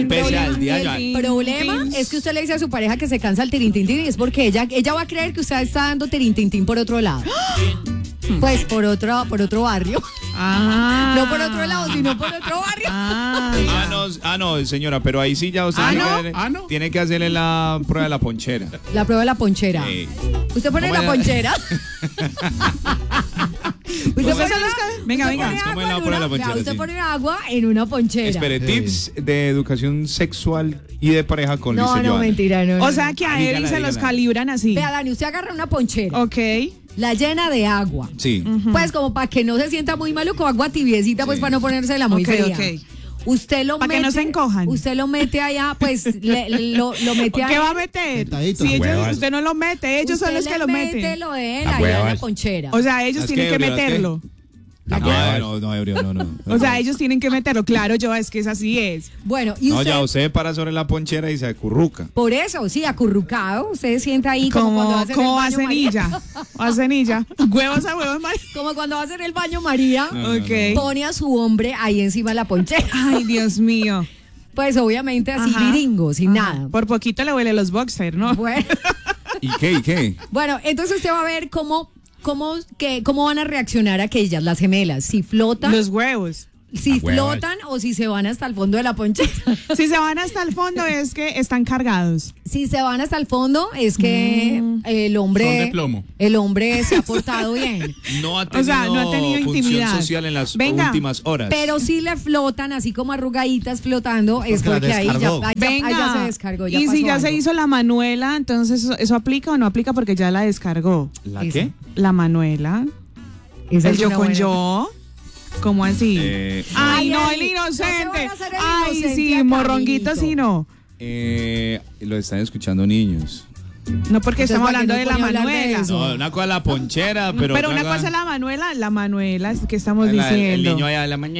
El problema es que usted le dice a su pareja que se cansa el tirintintín y es porque ella va a creer que usted está dando tirintintín por otro lado. Pues por otro barrio. No por otro lado, sino por otro barrio. No, señora, pero ahí sí ya usted tiene que hacerle la prueba de la ponchera. La prueba de la ponchera. Sí. ¿Usted pone la ponchera? Usted pone agua en una ponchera. Espere, tips de educación sexual y de pareja con Luis No, mentira, no. O sea que a Eddie se los calibran así. Vea, Dani, usted agarra una ponchera. Ok. La llena de agua. Sí. Pues como para que no se sienta muy maluco, agua tibiecita, pues para no ponérsela muy fría. Ok. Usted lo para mete. Que no se encojan. Usted lo mete allá, pues lo mete allá. ¿Qué va a meter? Si usted no lo mete, ellos son los que lo meten. Usted lo de él allá en la ponchera. O sea, ellos tienen que meterlo. No. O sea, ellos tienen que meterlo. Claro, es que así es. Bueno, y usted. Ya usted para sobre la ponchera y se acurruca. Por eso, sí, acurrucado. Usted sienta ahí como cuando va a hacer el baño María. A cenilla. Huevos a huevos, María. Como cuando va a hacer el baño María. Ok. Pone a su hombre ahí encima de la ponchera. Ay, Dios mío. Pues obviamente así viringo, sin nada. Por poquito le huele los boxers, ¿no? Bueno. ¿Y qué? Bueno, entonces usted va a ver cómo van a reaccionar aquellas, las gemelas, si flotan. Los huevos. Si flotan o si se van hasta el fondo de la ponchera. Si se van hasta el fondo es que están cargados. Si se van hasta el fondo es que el hombre son de plomo. El hombre se ha portado bien. No ha tenido intimidad función social en las últimas horas. Pero si le flotan así como arrugaditas flotando, es porque ahí ya se descargó. Y si ya se hizo la manuela, entonces ¿eso aplica o no aplica? Porque ya la descargó. ¿La qué? La manuela. El yo con yo. ¿Cómo así? Ay, no, el inocente. Ay, sí, morronguito, sí, no. Lo están escuchando niños. No, porque estamos hablando de la manuela. No, una cosa es la ponchera, pero una cosa es la manuela, que estamos diciendo. El niño allá de la mañana.